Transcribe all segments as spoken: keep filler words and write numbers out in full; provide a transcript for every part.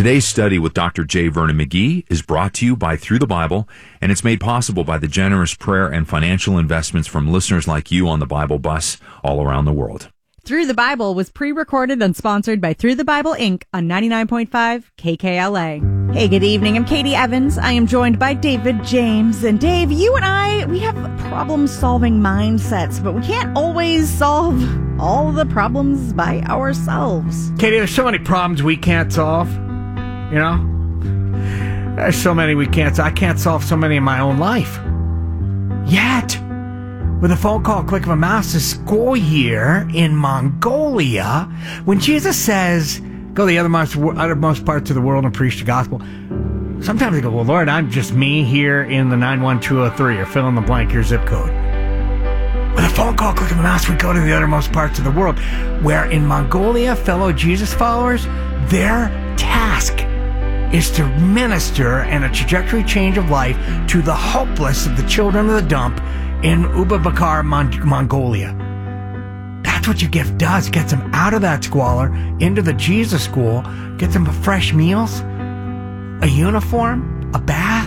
Today's study with Doctor J. Vernon McGee is brought to you by Through the Bible, and it's made possible by the generous prayer and financial investments from listeners like you on the Bible Bus all around the world. Through the Bible was pre-recorded and sponsored by Through the Bible, Incorporated on ninety-nine point five K K L A. Hey, good evening. I'm Katie Evans. I am joined by David James. And Dave, you and I, we have problem-solving mindsets, but we can't always solve all the problems by ourselves. Katie, there's so many problems we can't solve, you know? There's so many we can't solve. I can't solve so many in my own life. Yet, with a phone call, click of a mouse, a school year in Mongolia, when Jesus says, go to the othermost, uttermost parts of the world and preach the gospel, sometimes I go, well, Lord, I'm just me here in the nine one two oh three, or fill in the blank your zip code. With a phone call, click of a mouse, we go to the uttermost parts of the world, where in Mongolia, fellow Jesus followers, their task is to minister and a trajectory change of life to the hopeless of the children of the dump in Ulaanbaatar, Mon- Mongolia. That's what your gift does. Gets them out of that squalor, into the Jesus school, gets them fresh meals, a uniform, a bath.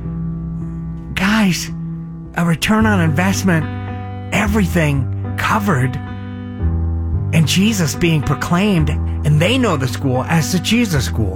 Guys, a return on investment, everything covered, and Jesus being proclaimed, and they know the school as the Jesus school.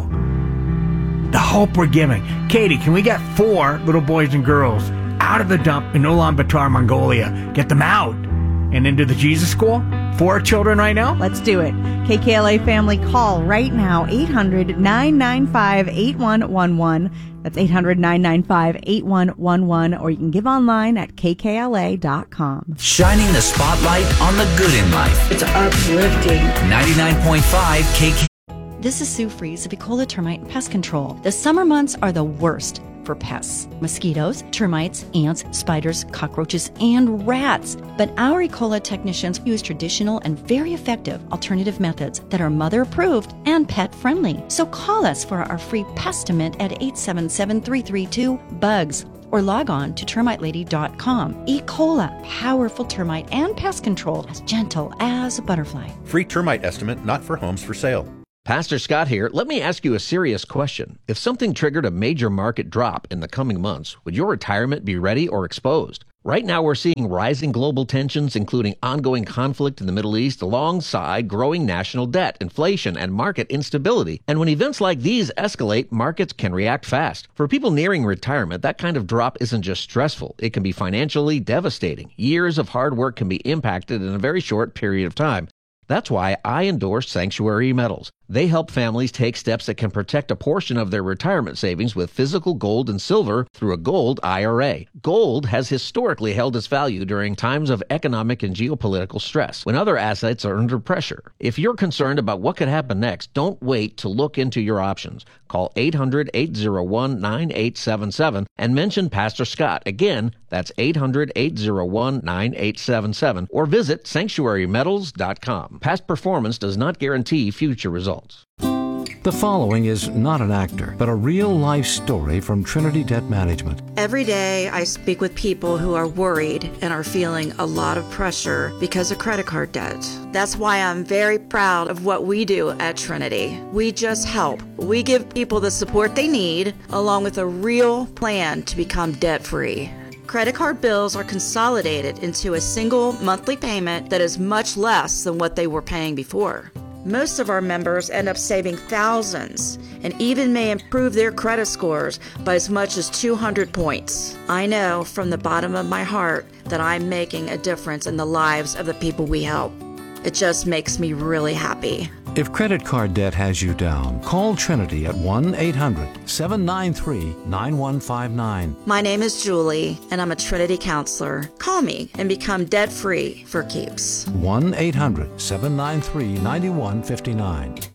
The hope we're giving. Katie, can we get four little boys and girls out of the dump in Ulaanbaatar, Mongolia? Get them out and into the Jesus school? Four children right now? Let's do it. K K L A family, call right now, eight hundred, nine nine five, eight one one one. That's eight hundred, nine nine five, eight one one one, or you can give online at k k l a dot com. Shining the spotlight on the good in life. It's uplifting. ninety-nine point five K K. This is Sue Fries of Ecola Termite and Pest Control. The summer months are the worst for pests. Mosquitoes, termites, ants, spiders, cockroaches, and rats. But our Ecola technicians use traditional and very effective alternative methods that are mother-approved and pet-friendly. So call us for our free Pestimate at eight seven seven, three three two, BUGS. Or log on to termite lady dot com. Ecola, powerful termite and pest control, as gentle as a butterfly. Free termite estimate not for homes for sale. Pastor Scott here. Let me ask you a serious question. If something triggered a major market drop in the coming months, would your retirement be ready or exposed? Right now, we're seeing rising global tensions, including ongoing conflict in the Middle East, alongside growing national debt, inflation, and market instability. And when events like these escalate, markets can react fast. For people nearing retirement, that kind of drop isn't just stressful. It can be financially devastating. Years of hard work can be impacted in a very short period of time. That's why I endorse Sanctuary Metals. They help families take steps that can protect a portion of their retirement savings with physical gold and silver through a gold I R A. Gold has historically held its value during times of economic and geopolitical stress, when other assets are under pressure. If you're concerned about what could happen next, don't wait to look into your options. Call eight hundred, eight oh one, nine eight seven seven and mention Pastor Scott. Again, that's eight hundred, eight oh one, nine eight seven seven, or visit sanctuary metals dot com. Past performance does not guarantee future results. The following is not an actor, but a real-life story from Trinity Debt Management. Every day I speak with people who are worried and are feeling a lot of pressure because of credit card debt. That's why I'm very proud of what we do at Trinity. We just help. We give people the support they need, along with a real plan to become debt-free. Credit card bills are consolidated into a single monthly payment that is much less than what they were paying before. Most of our members end up saving thousands and even may improve their credit scores by as much as two hundred points. I know from the bottom of my heart that I'm making a difference in the lives of the people we help. It just makes me really happy. If credit card debt has you down, call Trinity at one eight hundred, seven nine three, nine one five nine. My name is Julie, and I'm a Trinity counselor. Call me and become debt-free for keeps. one eight hundred, seven nine three, nine one five nine.